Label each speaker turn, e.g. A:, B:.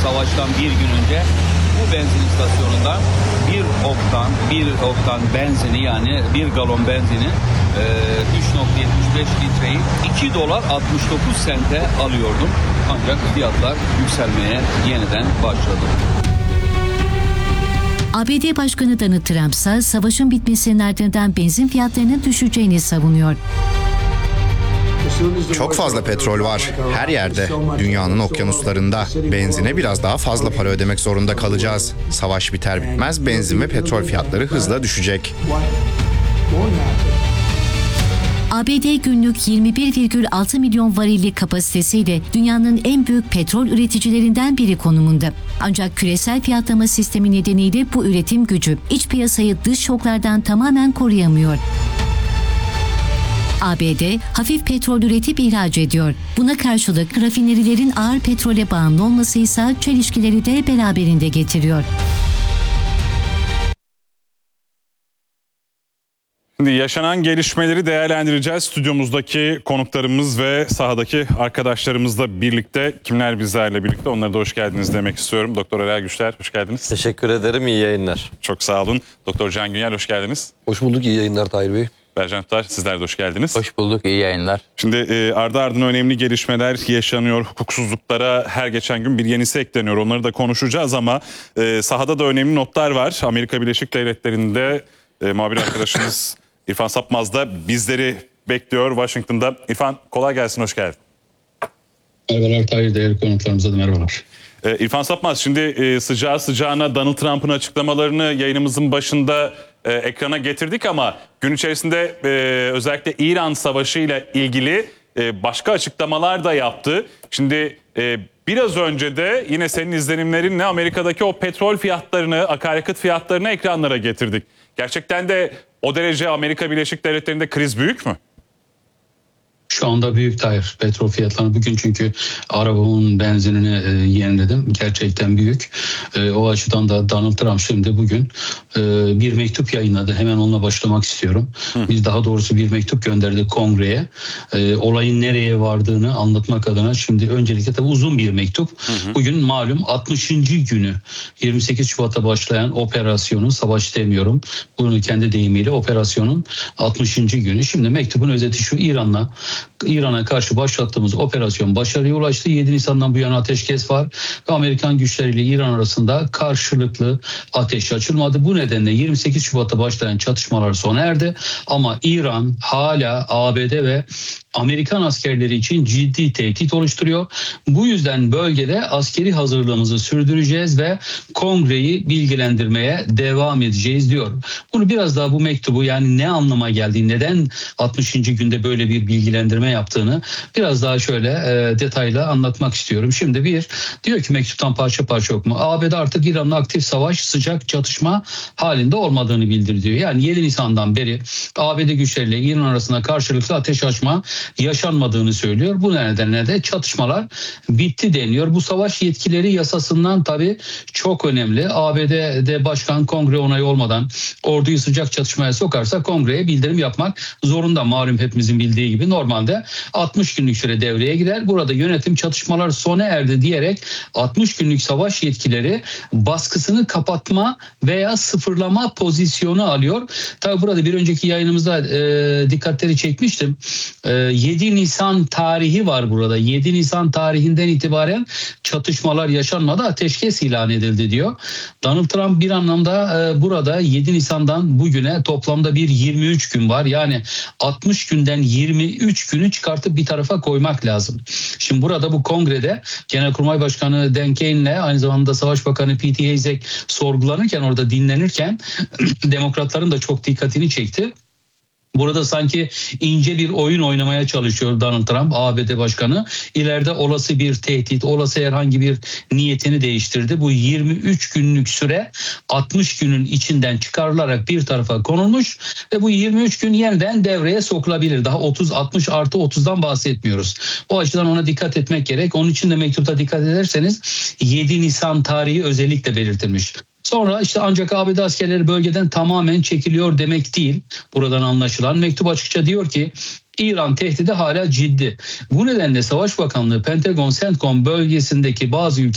A: savaştan bir gün önce bu benzin istasyonunda bir oktan benzini, yani bir galon benzini 3.75 litreyi $2.69 alıyordum. Ancak fiyatlar yükselmeye yeniden başladı.
B: ABD Başkanı Donald Trump ise savaşın bitmesinin ardından benzin fiyatlarının düşeceğini savunuyor.
C: Çok fazla petrol var. Her yerde. Dünyanın okyanuslarında. Benzine biraz daha fazla para ödemek zorunda kalacağız. Savaş biter bitmez benzin ve petrol fiyatları hızla düşecek.
B: ABD günlük 21,6 milyon varillik kapasitesiyle dünyanın en büyük petrol üreticilerinden biri konumunda. Ancak küresel fiyatlama sistemi nedeniyle bu üretim gücü iç piyasayı dış şoklardan tamamen koruyamıyor. ABD hafif petrol üretip ihraç ediyor. Buna karşılık rafinerilerin ağır petrole bağımlı olması ise çelişkileri de beraberinde getiriyor.
D: Şimdi yaşanan gelişmeleri değerlendireceğiz. Stüdyomuzdaki konuklarımız ve sahadaki arkadaşlarımızla birlikte, kimler bizlerle birlikte, onlara da hoş geldiniz demek istiyorum. Doktor Erel Güçler, hoş geldiniz.
E: Teşekkür ederim, iyi yayınlar.
D: Çok sağ olun. Doktor Can Günyel, hoş geldiniz.
F: Hoş bulduk, iyi yayınlar Tahir Bey.
D: Bercan Tutar, sizler de hoş geldiniz.
E: Hoş bulduk, iyi yayınlar.
D: Şimdi ardı ardına önemli gelişmeler yaşanıyor. Hukuksuzluklara her geçen gün bir yenisi ekleniyor. Onları da konuşacağız ama sahada da önemli notlar var. Amerika Birleşik Devletleri'nde muhabir arkadaşımız İrfan Sapmaz da bizleri bekliyor Washington'da. İrfan, kolay gelsin, hoş geldin.
G: Merhabalar Tahir, değerli konuklarımıza da merhabalar.
D: İrfan Sapmaz, şimdi sıcağı sıcağına Donald Trump'ın açıklamalarını yayınımızın başında ekrana getirdik ama gün içerisinde özellikle İran Savaşı ile ilgili başka açıklamalar da yaptı. Şimdi biraz önce de yine senin izlenimlerinle Amerika'daki o petrol fiyatlarını, akaryakıt fiyatlarını ekranlara getirdik. Gerçekten de o derece Amerika Birleşik Devletleri'nde kriz büyük mü?
G: Şu anda büyük Tahir. Petrol fiyatlarını bugün çünkü arabamın benzinini yeniledim. Gerçekten büyük. O açıdan da Donald Trump şimdi bugün bir mektup yayınladı. Hemen onunla başlamak istiyorum. Biz daha doğrusu bir mektup gönderdik Kongre'ye. Olayın nereye vardığını anlatmak adına şimdi öncelikle tabii uzun bir mektup. Bugün malum 60. günü 28 Şubat'ta başlayan operasyonun, savaş demiyorum, bunu kendi deyimiyle operasyonun 60. günü. Şimdi mektubun özeti şu: İran'a karşı başlattığımız operasyon başarıya ulaştı. 7 Nisan'dan bu yana ateşkes var ve Amerikan güçleriyle İran arasında karşılıklı ateş açılmadı. Bu nedenle 28 Şubat'ta başlayan çatışmalar sona erdi ama İran hala ABD ve Amerikan askerleri için ciddi tehdit oluşturuyor. Bu yüzden bölgede askeri hazırlığımızı sürdüreceğiz ve Kongre'yi bilgilendirmeye devam edeceğiz diyor. Bunu biraz daha, bu mektubu yani ne anlama geldiği, neden 60. günde böyle bir bilgilendirme yaptığını biraz daha şöyle detaylı anlatmak istiyorum. Şimdi diyor ki mektuptan parça parça okuma. ABD artık İran'la aktif savaş, sıcak çatışma halinde olmadığını bildiriyor. Yani 7 Nisan'dan beri ABD güçleriyle İran arasında karşılıklı ateş açma yaşanmadığını söylüyor. Bu nedenle de çatışmalar bitti deniyor. Bu savaş yetkileri yasasından tabii çok önemli. ABD'de başkan kongre onayı olmadan orduyu sıcak çatışmaya sokarsa kongreye bildirim yapmak zorunda. Malum hepimizin bildiği gibi normalde 60 günlük süre devreye gider. Burada yönetim çatışmalar sona erdi diyerek 60 günlük savaş yetkileri baskısını kapatma veya sıfırlama pozisyonu alıyor. Tabii burada bir önceki yayınımızda dikkatleri çekmiştim. 7 Nisan tarihi var burada. 7 Nisan tarihinden itibaren çatışmalar yaşanmadı, ateşkes ilan edildi diyor. Donald Trump bir anlamda burada 7 Nisan'dan bugüne toplamda bir 23 gün var. Yani 60 günden 23 günü çıkartıp bir tarafa koymak lazım. Şimdi burada bu kongrede Genelkurmay Başkanı Dan Keyne'le aynı zamanda Savaş Bakanı Pete Hegseth sorgulanırken, orada dinlenirken demokratların da çok dikkatini çekti. Burada sanki ince bir oyun oynamaya çalışıyor Donald Trump, ABD Başkanı. İleride olası bir tehdit, olası herhangi bir niyetini değiştirdi. Bu 23 günlük süre 60 günün içinden çıkarılarak bir tarafa konulmuş ve bu 23 gün yeniden devreye sokulabilir. Daha 60 artı 30'dan bahsetmiyoruz. O açıdan ona dikkat etmek gerek. Onun için de mektupta dikkat ederseniz 7 Nisan tarihi özellikle belirtilmiş. Sonra işte ancak ABD askerleri bölgeden tamamen çekiliyor demek değil. Buradan anlaşılan mektup açıkça diyor ki İran tehdidi hala ciddi. Bu nedenle Savaş Bakanlığı, Pentagon, CENTCOM bölgesindeki bazı ülkeler